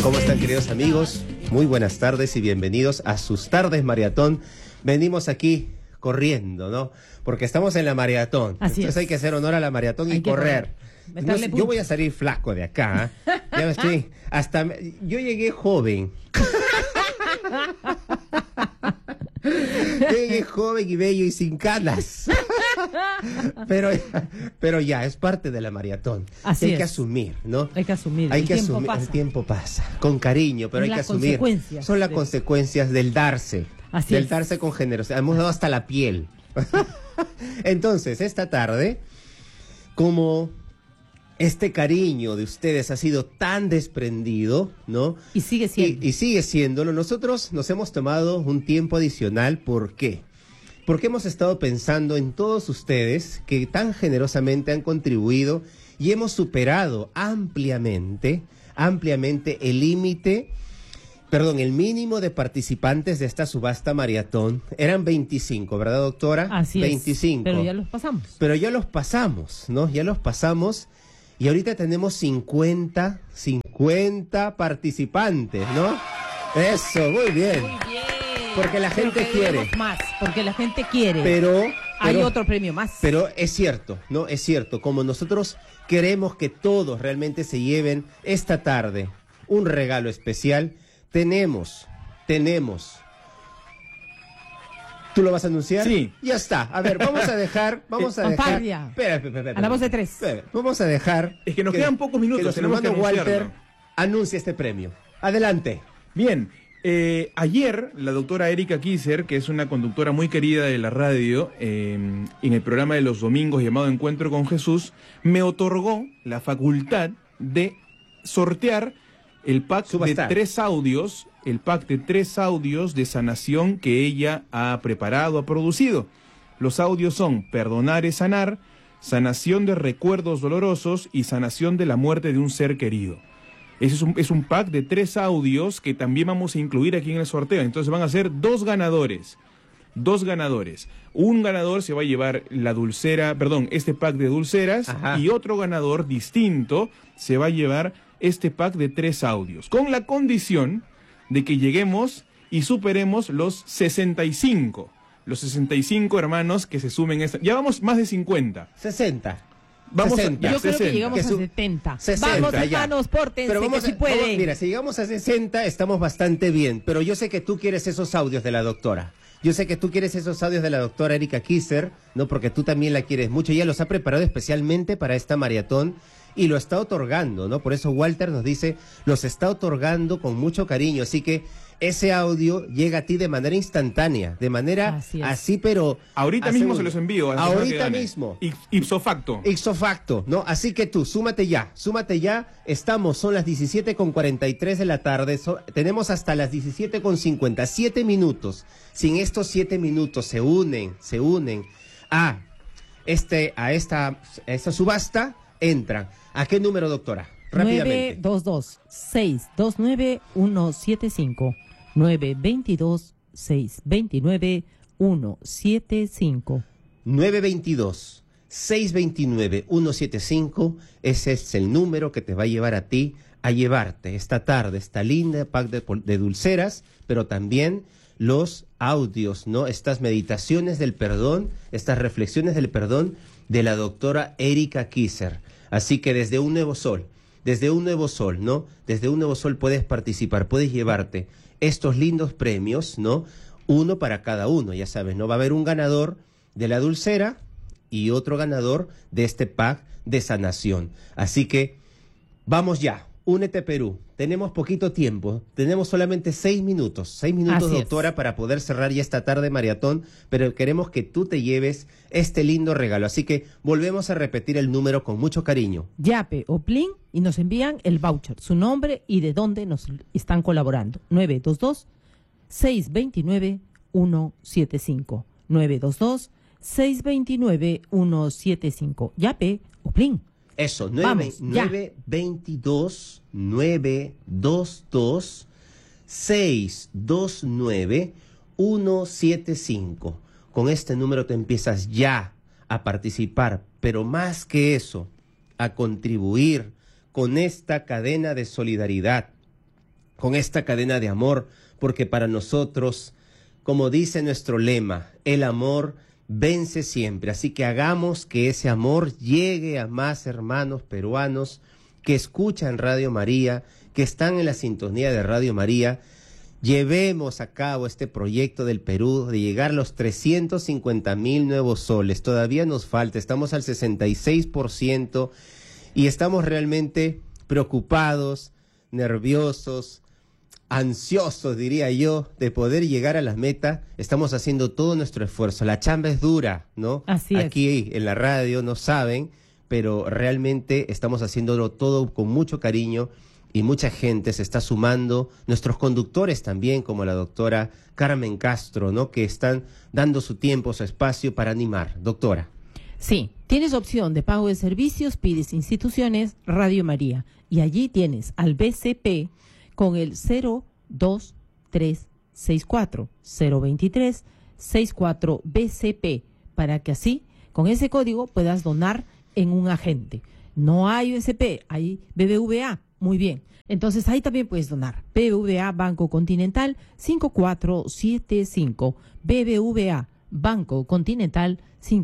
¿Cómo están, queridos amigos? Muy buenas tardes y bienvenidos a sus tardes maratón. Venimos aquí corriendo, ¿no? Porque estamos en la maratón. Así Entonces es. hay que hacer honor a la maratón y correr. No sé, yo voy a salir flaco de acá. Ya me estoy... Yo llegué joven. Llegué joven y bello y sin canas. Pero ya, es parte de la maratón. Así hay es. que asumir, ¿no? Hay que asumir. Hay El que tiempo asumir. pasa. El tiempo pasa. Con cariño, pero hay Las que asumir. consecuencias Son las de- consecuencias del darse. Así del es. darse con generosidad. Hemos dado hasta la piel. Entonces, esta tarde, como este cariño de ustedes ha sido tan desprendido, ¿no? Y sigue siendo. Y sigue siéndolo. Nosotros nos hemos tomado un tiempo adicional. ¿Por qué? Porque hemos estado pensando en todos ustedes que tan generosamente han contribuido y hemos superado ampliamente el límite, el mínimo de participantes de esta subasta maratón. Eran 25, ¿verdad, doctora? Así 25. es. Pero ya los pasamos. Pero ya los pasamos, ¿no? Ya los pasamos y ahorita tenemos 50 participantes, ¿no? Eso, muy bien. Muy bien. Porque la Pero gente queremos quiere. más, porque la gente quiere. Pero Hay otro premio más. Pero es cierto, ¿no? Es cierto. Como nosotros queremos que todos realmente se lleven esta tarde un regalo especial, tenemos. ¿Tú lo vas a anunciar? Sí. Ya está. A ver, vamos a dejar. Fanfarria. Espera. A la voz de tres. Espera, vamos a dejar. Es que nos quedan pocos minutos, que nuestro tenemos que hermano Walter anunciarlo. anuncie este premio. Adelante. Bien, ayer la doctora Erika Kisser, que es una conductora muy querida de la radio, en el programa de los domingos llamado Encuentro con Jesús, me otorgó la facultad de sortear el pack Subastar. de 3 audios, de sanación que ella ha preparado, ha producido. Los audios son Perdonar es sanar, Sanación de recuerdos dolorosos y Sanación de la muerte de un ser querido. Ese es un pack de 3 audios que también vamos a incluir aquí en el sorteo. Entonces van a ser 2 ganadores. 2 ganadores. Un ganador se va a llevar este pack de dulceras. Ajá. Y otro ganador distinto se va a llevar este pack de 3 audios. Con la condición de que lleguemos y superemos los 65. Los 65 hermanos que se sumen. Ya vamos más de 50. 60. Vamos 60. Yo creo que 60. llegamos Que a su- 70. 60, Vamos, ya. hermanos, pórtense, Pero que sí pueden. mira, si llegamos a 60 estamos bastante bien, pero yo sé que tú quieres esos audios de la doctora. Yo sé que tú quieres esos audios de la doctora Erika Kisser, ¿no? Porque tú también la quieres mucho. Ella los ha preparado especialmente para esta maratón y lo está otorgando, ¿no? Por eso Walter nos dice, los está otorgando con mucho cariño. Así que ese audio llega a ti de manera instantánea, de manera Así es. así, pero... Ahorita a mismo segundo. se los envío. a la persona que Ahorita gane. mismo. Ipso facto. Ipso facto, ¿no? Así que tú, súmate ya. Son las 17:43 de la tarde, tenemos hasta las 17:50, 7 minutos. Si en estos 7 minutos se unen a esta subasta, entran. ¿A qué número, doctora? Rápidamente. 922-629-175. 922-629-175. 922-629-175, ese es el número que te va a llevar a ti a llevarte esta tarde esta linda pack de dulceras, pero también los audios, ¿no? Estas meditaciones del perdón, estas reflexiones del perdón de la doctora Erika Kisser. Así que desde un nuevo sol, ¿no? Desde un nuevo sol puedes participar, puedes llevarte estos lindos premios, ¿no? Uno para cada uno, ya sabes, ¿no? Va a haber un ganador de la dulcera y otro ganador de este pack de sanación. Así que vamos ya, únete Perú. Tenemos poquito tiempo, tenemos solamente 6 minutos. 6 minutos, Así es. doctora, para poder cerrar ya esta tarde maratón, pero queremos que tú te lleves este lindo regalo. Así que volvemos a repetir el número con mucho cariño. Yape o Plin y nos envían el voucher, su nombre y de dónde nos están colaborando. 922-629-175. 922-629-175. Yape o Plin. Eso, Vamos, ya. 922-629-175. Con este número te empiezas ya a participar, pero más que eso, a contribuir con esta cadena de solidaridad con esta cadena de amor, porque para nosotros, como dice nuestro lema, el amor vence siempre. Así que hagamos que ese amor llegue a más hermanos peruanos que escuchan Radio María, que están en la sintonía de Radio María. Llevemos a cabo este proyecto del Perú de llegar a los 350.000 nuevos soles. Todavía nos falta, estamos al 66% y estamos realmente preocupados, nerviosos, ansiosos, diría yo, de poder llegar a las metas. Estamos haciendo todo nuestro esfuerzo. La chamba es dura, ¿no? Así es. Aquí en la radio no saben, pero realmente estamos haciéndolo todo con mucho cariño. Y mucha gente se está sumando, nuestros conductores también, como la doctora Carmen Castro, ¿no? Que están dando su tiempo, su espacio para animar. Doctora. Sí, tienes opción de pago de servicios, pides instituciones, Radio María. Y allí tienes al BCP con el 02364 023 64 BCP, para que así, con ese código, puedas donar en un agente. No hay USP, hay BBVA. Muy bien. Entonces ahí también puedes donar. BBVA Banco Continental 5475. BBVA Banco Continental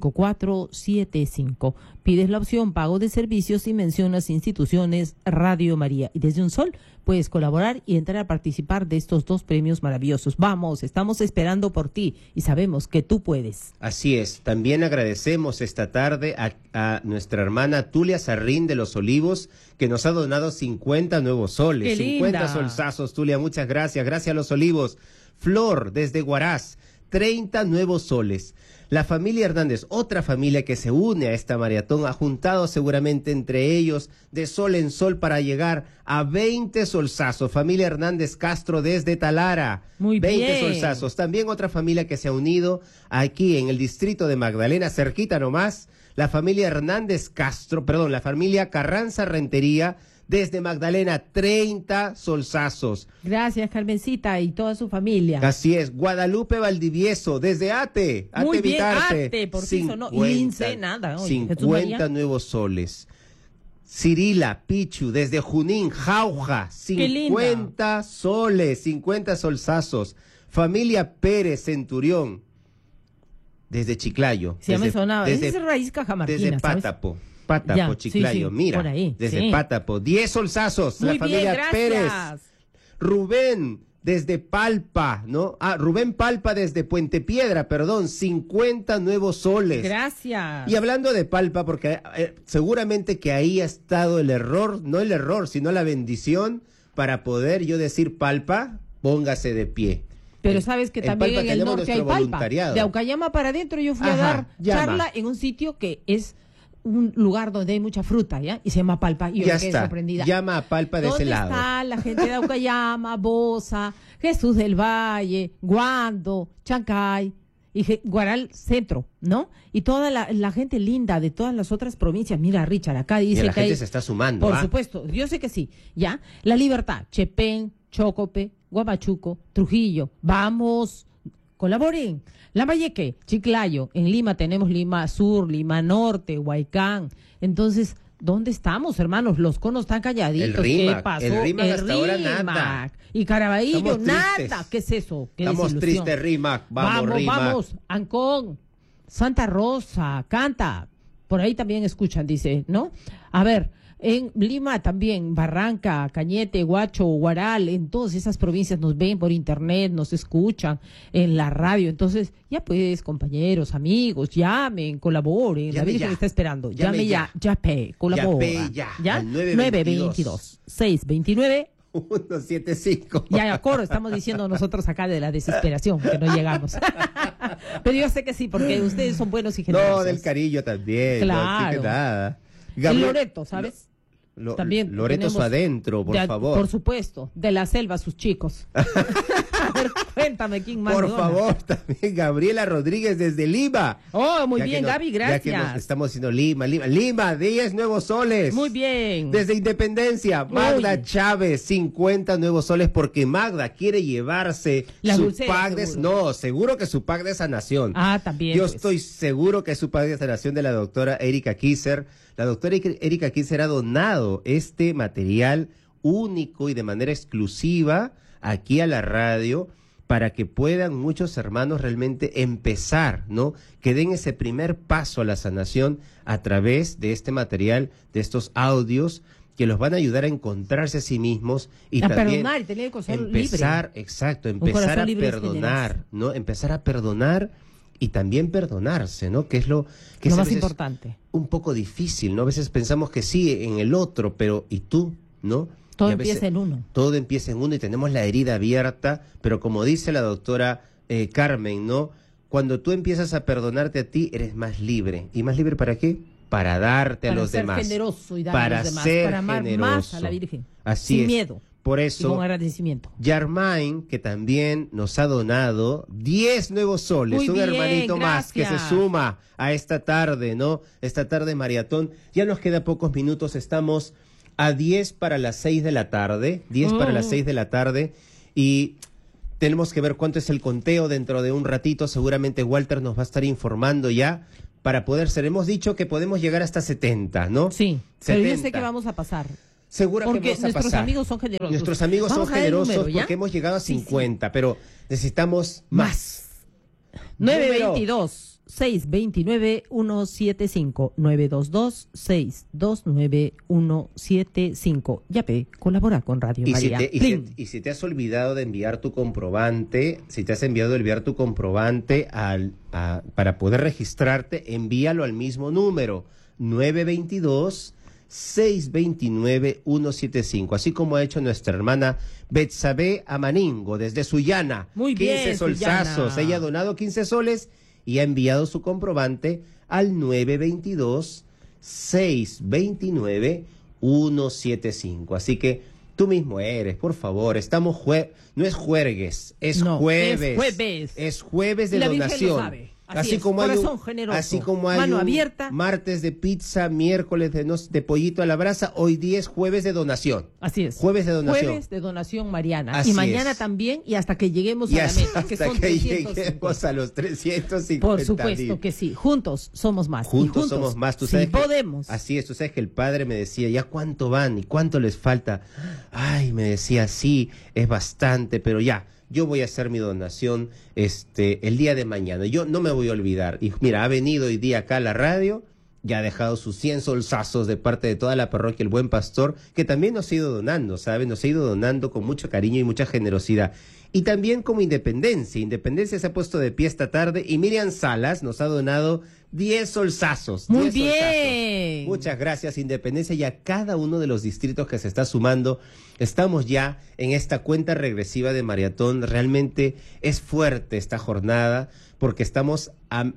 5475. Pides la opción pago de servicios y mencionas instituciones Radio María. Y desde un sol puedes colaborar y entrar a participar de estos 2 premios maravillosos. Vamos, estamos esperando por ti y sabemos que tú puedes. Así es. También agradecemos esta tarde a nuestra hermana Tulia Sarrín de Los Olivos, que nos ha donado 50 nuevos soles. ¡Qué 50 linda! solsazos, Tulia, muchas gracias. Gracias a Los Olivos. Flor, desde Huaraz, 30 nuevos soles. La familia Hernández, otra familia que se une a esta maratón, ha juntado seguramente entre ellos de sol en sol para llegar a 20 solsazos. Familia Hernández Castro desde Talara. Muy 20 bien. solsazos. También otra familia que se ha unido aquí en el distrito de Magdalena, cerquita nomás, la familia Hernández Castro, perdón, la familia Carranza Rentería, desde Magdalena, 30 solsazos. Gracias, Carmencita, y toda su familia. Así es. Guadalupe Valdivieso, desde Ate. Muy bien, Vitarte, Ate, por si sonó. Y Lince, nada. Oye, Jesús 50 María. nuevos soles. Cirila Pichu, desde Junín, Jauja, Qué linda. 50 soles, 50 solsazos. Familia Pérez Centurión, desde Chiclayo. Sí, ya me sonaba. Desde, Esa es raíz cajamarquina, desde ¿sabes? Pátapo, Ya, sí, Chiclayo, sí, mira, por ahí, desde sí. Pátapo, 10 solsazos, Muy la familia bien, Pérez. gracias. Rubén, desde Palpa, ¿no? Rubén Palpa desde Puente Piedra, perdón, 50 nuevos soles. Gracias. Y hablando de Palpa, porque seguramente que ahí ha estado el error, no el error, sino la bendición para poder yo decir Palpa, póngase de pie. Pero sabes que En también Palpa en el tenemos norte hay nuestro Palpa. voluntariado. De Aucayama para adentro yo fui a Ajá, dar llama. charla en un sitio que es un lugar donde hay mucha fruta, ¿ya? Y se llama Palpa. Y yo Ya me quedé está, sorprendida. llama a Palpa de ese ¿Dónde lado. está la gente de Aucayama, Bosa, Jesús del Valle, Guando, Chancay y Guaral Centro, ¿no? Y toda la gente linda de todas las otras provincias. Mira, Richard, acá dice Y la que gente hay... se está sumando. Por supuesto, yo sé que sí, ¿ya? La Libertad, Chepén, Chocope, Guamachuco, Trujillo, vamos, colaboren. Lambayeque, Chiclayo, en Lima tenemos Lima Sur, Lima Norte, Huaycán. Entonces, ¿dónde estamos, hermanos? Los conos están calladitos. El Rímac, ¿Qué pasó? el Rímac hasta ahora nada. Rímac. Y Caraballo, Estamos nada. tristes. ¿Qué es eso? ¿Qué Estamos desilusión? tristes, Rímac. Vamos, Rímac. Vamos, Ancón, Santa Rosa, Canta. Por ahí también escuchan, dice, ¿no? A ver, en Lima también, Barranca, Cañete, Huacho, Huaral, en todas esas provincias nos ven por internet, nos escuchan en la radio. Entonces, ya pues, compañeros, amigos, llamen, colaboren. La Llame Virgen ya. está esperando. Llame Llame ya. ya, colabora. Ya, al 922. 629. 175. Ya, coro, estamos diciendo nosotros acá de la desesperación, que no llegamos. Pero yo sé que sí, porque ustedes son buenos y generosos. No, del cariño también. Claro. No, así que nada. El Loreto, ¿sabes? También Loreto su adentro, por favor. Por supuesto, de la selva, sus chicos. A ver, cuéntame, ¿quién más? Por dona? favor, también Gabriela Rodríguez desde Lima. Oh, muy Ya que bien, nos- Gaby, Ya que gracias. estamos diciendo Lima, 10 nuevos soles. Muy bien. Desde Independencia, Magda Uy. Chávez, 50 nuevos soles, porque Magda quiere llevarse La su dulcera, pack de... seguro. No, seguro que su pack de sanación. Ah, también. Yo pues. estoy seguro que es su pack de sanación de la doctora Erika Kisser. La doctora Erika Kisser ha donado este material único y de manera exclusiva aquí a la radio, para que puedan muchos hermanos realmente empezar, ¿no? Que den ese primer paso a la sanación a través de este material, de estos audios, que los van a ayudar a encontrarse a sí mismos y a también perdonar y tener el corazón empezar, libre. exacto, Un empezar corazón a libre es perdonar, generoso. ¿no? Empezar a perdonar y también perdonarse, ¿no? Que es lo que Lo es a más veces importante. un poco difícil, ¿no? A veces pensamos que sí, en el otro, pero ¿y tú? ¿No? Todo Y a veces empieza en uno. todo empieza en uno y tenemos la herida abierta, pero como dice la doctora Carmen, ¿no? Cuando tú empiezas a perdonarte a ti, eres más libre. ¿Y más libre para qué? Para darte a los demás. Para ser generoso y dar Para a los demás. ser Para amar generoso. más a la Virgen. Así sin es. miedo. Por Y eso, con agradecimiento. Yarmain, que también nos ha donado 10 nuevos soles, Muy un bien, hermanito más que se gracias. suma a esta tarde, ¿no? Esta tarde maratón. Ya nos queda pocos minutos, estamos a 10 para las 6 de la tarde, 10 para las 6 de la tarde, y tenemos que ver cuánto es el conteo dentro de un ratito. Seguramente Walter nos va a estar informando ya para poder ser. Hemos dicho que podemos llegar hasta 70, ¿no? Sí, pero yo sé 70. que vamos a pasar. Seguro que Porque vamos a nuestros pasar. amigos son generosos. Nuestros amigos Vamos son a dar el generosos número, ¿ya? porque hemos llegado a Sí, sí. 50, pero necesitamos más. 922-629-175. 922-629-175. Yape, colabora con Radio Y si, María. te, y si te has olvidado de enviar tu comprobante, si te has enviado de enviar tu comprobante para poder registrarte, envíalo al mismo número, 922-629-175, así como ha hecho nuestra hermana Betsabe Amaningo desde Sullana. Muy 15 bien, solsazos. Sullana. Ella ha donado 15 soles y ha enviado su comprobante al 922-629-175. Así que tú mismo eres, por favor, estamos no es juegues, es No, jueves. es jueves. Es jueves de Y la Virgen lo donación. sabe. Así es, corazón generoso, así como hay mano un abierta. martes de pizza, miércoles de pollito a la brasa, hoy día es jueves de donación. Así es. Jueves de donación. Jueves de donación mariana. Así y mañana es. también y hasta que lleguemos Y a la meta, que hasta son que 350. lleguemos a los 350. Por supuesto que sí. Juntos somos más. Y Juntos somos más. Tú sí sabes que- podemos. Así es, tú sabes que el padre me decía, ¿ya cuánto van y cuánto les falta? Ay, me decía, sí, es bastante, pero ya, yo voy a hacer mi donación el día de mañana. Yo no me voy a olvidar. Y mira, ha venido hoy día acá a la radio, ya ha dejado sus 100 solsazos de parte de toda la parroquia El Buen Pastor, que también nos ha ido donando, ¿sabes? Nos ha ido donando con mucho cariño y mucha generosidad. Y también como Independencia. Independencia se ha puesto de pie esta tarde y Miriam Salas nos ha donado 10 solsazos. Muy 10 bien. solsazos. Muchas gracias, Independencia, y a cada uno de los distritos que se está sumando. Estamos ya en esta cuenta regresiva de maratón. Realmente es fuerte esta jornada porque estamos a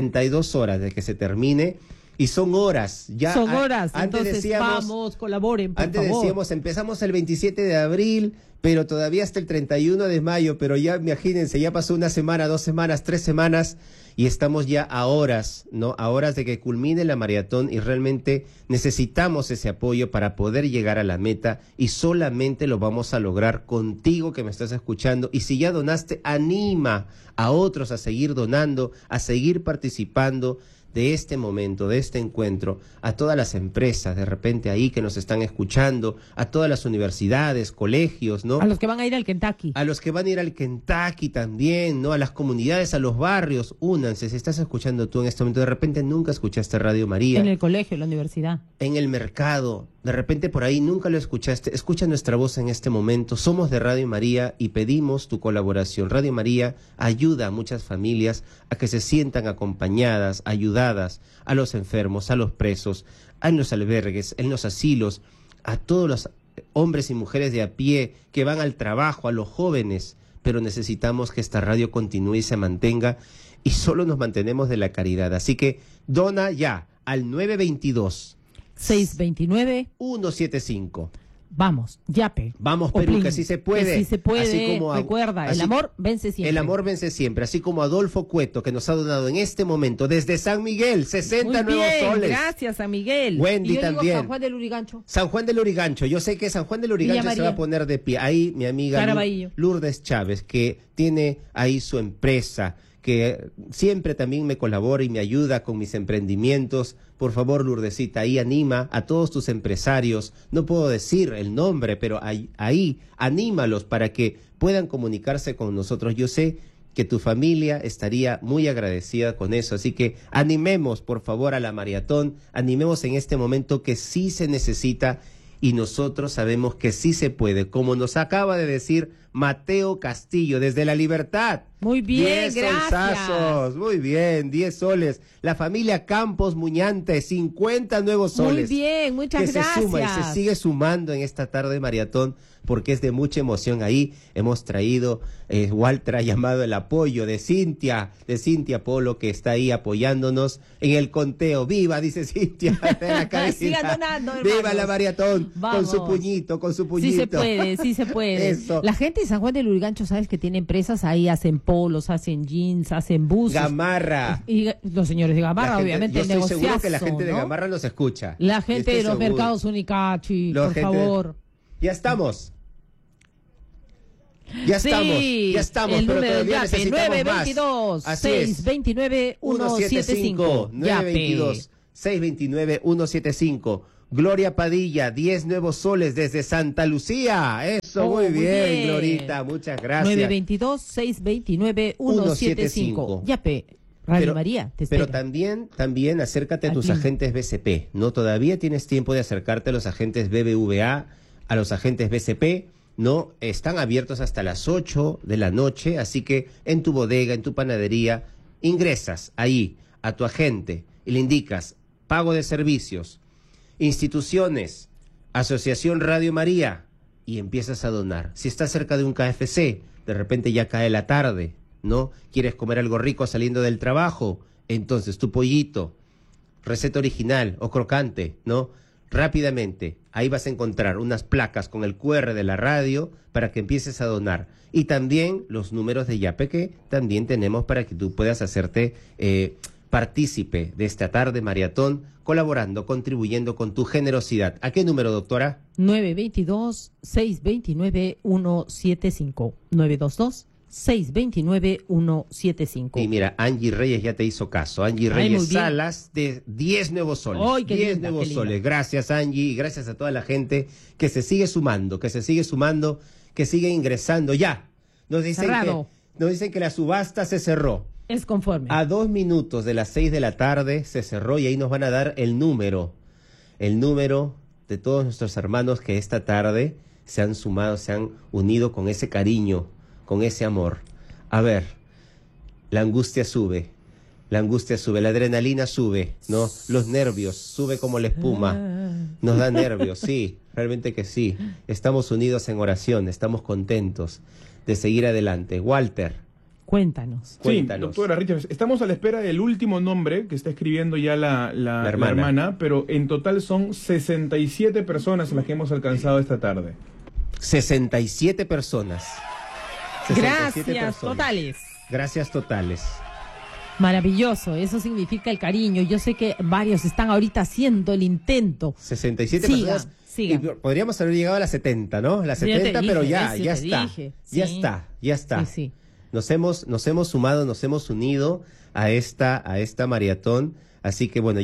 72 horas de que se termine. Y son horas, ya. Son horas, Antes entonces decíamos, vamos, colaboren, por antes favor. decíamos, empezamos el 27 de abril, pero todavía hasta el 31 de mayo, pero ya imagínense, ya pasó una semana, 2 semanas, 3 semanas, y estamos ya a horas, ¿no? A horas de que culmine la maratón y realmente necesitamos ese apoyo para poder llegar a la meta y solamente lo vamos a lograr contigo que me estás escuchando. Y si ya donaste, anima a otros a seguir donando, a seguir participando de este momento, de este encuentro, a todas las empresas de repente ahí que nos están escuchando, a todas las universidades, colegios, ¿no? A los que van a ir al Kentucky. A los que van a ir al Kentucky también, ¿no? A las comunidades, a los barrios, únanse. Si estás escuchando tú en este momento, de repente nunca escuchaste Radio María. En el colegio, en la universidad. En el mercado, de repente por ahí nunca lo escuchaste. Escucha nuestra voz en este momento. Somos de Radio María y pedimos tu colaboración. Radio María ayuda a muchas familias a que se sientan acompañadas, ayudadas, a los enfermos, a los presos, en los albergues, en los asilos, a todos los hombres y mujeres de a pie que van al trabajo, a los jóvenes. Pero necesitamos que esta radio continúe y se mantenga, y solo nos mantenemos de la caridad. Así que dona ya al 922 629. 175. Vamos, Yape. Vamos, O Perú, Plin, que sí se puede. Que sí se puede. Así como Recuerda, el así- amor vence siempre. El amor vence siempre. Así como Adolfo Cueto, que nos ha donado en este momento desde San Miguel, 60 Muy nuevos bien, soles. gracias, San Miguel. Wendy y yo también. Digo San Juan del Urigancho. San Juan del Urigancho. Yo sé que San Juan del Urigancho Villa se va a María. poner de pie. Ahí mi amiga Caraballo. Lourdes Chávez, que tiene ahí su empresa, que siempre también me colabora y me ayuda con mis emprendimientos. Por favor, Lourdesita, ahí anima a todos tus empresarios. No puedo decir el nombre, pero ahí anímalos para que puedan comunicarse con nosotros. Yo sé que tu familia estaría muy agradecida con eso. Así que animemos, por favor, a la maratón. Animemos en este momento que sí se necesita y nosotros sabemos que sí se puede. Como nos acaba de decir Mateo Castillo desde La Libertad. Muy bien, 10 gracias. solsazos, muy bien, 10 soles. La familia Campos Muñante, 50 nuevos soles. Muy bien, muchas que gracias. se suma y se sigue sumando en esta tarde de maratón porque es de mucha emoción. Ahí hemos traído, Walter ha llamado el apoyo de Cintia Polo, que está ahí apoyándonos en el conteo. ¡Viva!, dice Cintia. Sigan donando, ¡Viva hermanos! la maratón! Vamos. Con su puñito. Sí se puede, sí se puede. Eso. La gente de San Juan de Lurigancho, sabes que tiene empresas, ahí hacen polos, hacen jeans, hacen buzos. Gamarra. Y los señores de Gamarra, obviamente, yo estoy seguro negociazo, que la gente de ¿no? Gamarra nos escucha. La gente de los seguro. mercados Unicachi, La por gente- favor. Ya estamos. Ya Sí, estamos, el pero número todavía yape, necesitamos 922 más. Así es. 629 175. 922 629 175. Gloria Padilla, 10 nuevos soles desde Santa Lucía. Eso, Oh, muy muy bien, bien. Glorita, muchas gracias. 922 629 175. Yape, Radio Pero- María, te espera. Pero también acércate a tus Aquí. agentes BCP. No, todavía tienes tiempo de acercarte a los agentes BBVA, a los agentes BCP. No, están abiertos hasta las 8 de la noche, así que en tu bodega, en tu panadería, ingresas ahí a tu agente y le indicas pago de servicios, instituciones, Asociación Radio María, y empiezas a donar. Si estás cerca de un KFC, de repente ya cae la tarde, ¿no? ¿Quieres comer algo rico saliendo del trabajo? Entonces tu pollito, receta original o crocante, ¿no? Rápidamente, ahí vas a encontrar unas placas con el QR de la radio para que empieces a donar. Y también los números de Yape que también tenemos para que tú puedas hacerte partícipe de esta tarde maratón, colaborando, contribuyendo con tu generosidad. ¿A qué número, doctora? 922 629 175. 922 629 175. Y mira, Angie Reyes ya te hizo caso. Angie Ay, Reyes muy bien. Salas de 10 nuevos soles. Ay, qué 10 linda, nuevos qué linda. soles. Gracias, Angie, y gracias a toda la gente que se sigue sumando, que sigue ingresando. Ya. Nos dicen que la subasta se cerró. Es conforme. A 2 minutos de las 6 de la tarde se cerró y ahí nos van a dar el número de todos nuestros hermanos que esta tarde se han sumado, se han unido con ese cariño, con ese amor. A ver, la angustia sube, la adrenalina sube, ¿no? Los nervios, sube como la espuma, nos da nervios, sí, realmente que sí. Estamos unidos en oración, estamos contentos de seguir adelante. Walter, Cuéntanos. cuéntanos. Sí, doctora Richards, estamos a la espera del último nombre que está escribiendo ya la hermana. hermana, pero en total son 67 personas las que hemos alcanzado esta tarde. 67 personas. 67 Gracias personas. totales. Gracias totales. Maravilloso, eso significa el cariño. Yo sé que varios están ahorita haciendo el intento. 67 Siga, personas. siga. Y podríamos haber llegado a las 70, ¿no? Las Sí, ya te 70, pero dije, ya eso te está. dije. Ya Sí. está. Sí, sí. Nos hemos sumado, nos hemos unido a esta maratón. Así que bueno,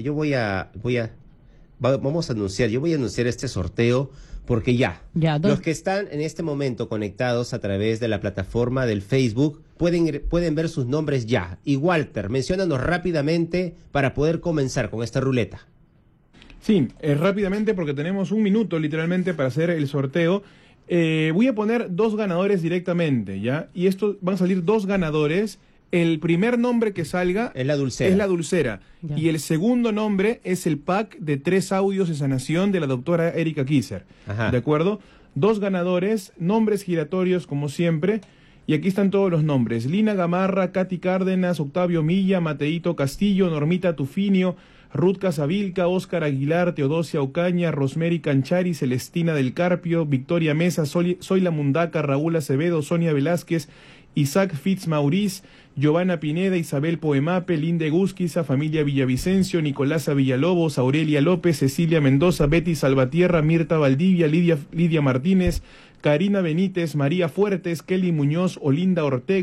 vamos a anunciar, yo voy a anunciar este sorteo porque los que están en este momento conectados a través de la plataforma del Facebook pueden ver sus nombres ya. Y Walter, menciónanos rápidamente para poder comenzar con esta ruleta. Sí, rápidamente porque tenemos un minuto literalmente para hacer el sorteo. Voy a poner 2 ganadores directamente, ¿ya? Y esto van a salir 2 ganadores. El primer nombre que salga Es la dulcera. Ya. Y el segundo nombre es el pack de 3 audios de sanación de la doctora Erika Kisser. Ajá. ¿De acuerdo? 2 ganadores, nombres giratorios como siempre. Y aquí están todos los nombres. Lina Gamarra, Katy Cárdenas, Octavio Milla, Mateito Castillo, Normita Tufinio, Ruth Casavilca, Óscar Aguilar, Teodosia Ocaña, Rosemary Canchari, Celestina del Carpio, Victoria Mesa, Zoila Mundaca, Raúl Acevedo, Sonia Velázquez, Isaac Fitzmaurice, Giovanna Pineda, Isabel Poemape, Linde Gusquiza, familia Villavicencio, Nicolasa Villalobos, Aurelia López, Cecilia Mendoza, Betty Salvatierra, Mirta Valdivia, Lidia Martínez, Karina Benítez, María Fuertes, Kelly Muñoz, Olinda Ortega,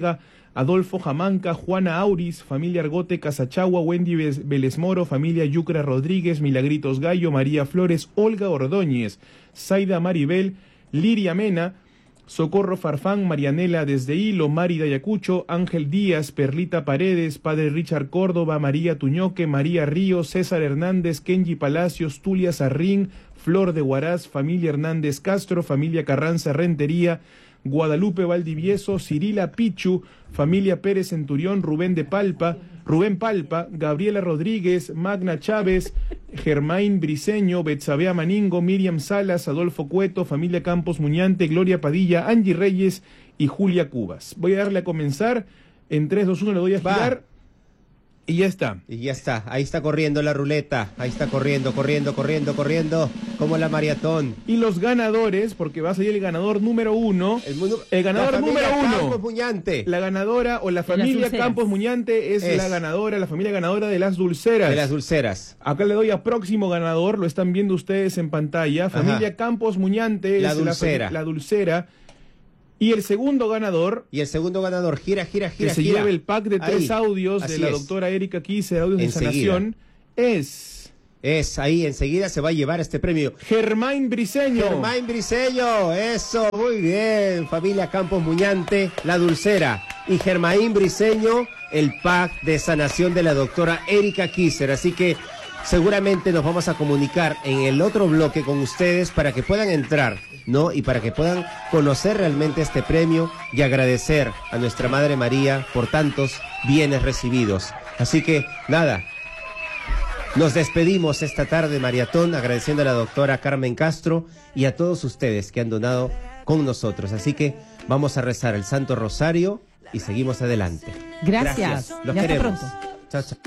Adolfo Jamanca, Juana Auris, familia Argote Casachagua, Wendy Vélez Moro, familia Yucra Rodríguez, Milagritos Gallo, María Flores, Olga Ordóñez, Zaida Maribel, Liria Mena, Socorro Farfán, Marianela desde Hilo, Mari de Ayacucho, Ángel Díaz, Perlita Paredes, Padre Richard Córdoba, María Tuñoque, María Ríos, César Hernández, Kenji Palacios, Tulia Sarrín, Flor de Huaraz, familia Hernández Castro, familia Carranza Rentería, Guadalupe Valdivieso, Cirila Pichu, familia Pérez Centurión, Rubén Palpa, Gabriela Rodríguez, Magna Chávez, Germain Briceño, Betsabea Maningo, Miriam Salas, Adolfo Cueto, familia Campos Muñante, Gloria Padilla, Angie Reyes y Julia Cubas. Voy a darle a comenzar. En 3, 2, 1 le doy a girar. Y ya está. Y ya está, ahí está corriendo la ruleta, ahí está corriendo, como la maratón. Y los ganadores, porque va a salir el ganador número 1. El ganador número 1. Campos Muñante. La ganadora o la familia Campos Muñante es la ganadora, la familia ganadora de las dulceras. De las dulceras. Acá le doy a próximo ganador, lo están viendo ustedes en pantalla. Familia Campos Muñante la es dulcera. la dulcera. Y el segundo ganador, gira. que se lleva el pack de 3 audios de la doctora Erika Quise, audios de sanación, es ahí, enseguida se va a llevar este premio. Germain Briceño, eso, muy bien, familia Campos Muñante, la dulcera. Y Germain Briceño, el pack de sanación de la doctora Erika Kisser. Así que seguramente nos vamos a comunicar en el otro bloque con ustedes para que puedan entrar, ¿no? Y para que puedan conocer realmente este premio y agradecer a nuestra Madre María por tantos bienes recibidos. Así que, nada, nos despedimos esta tarde, maratón, agradeciendo a la doctora Carmen Castro y a todos ustedes que han donado con nosotros. Así que vamos a rezar el Santo Rosario y seguimos adelante. Gracias. Los Ya queremos. hasta pronto. Chao, chao.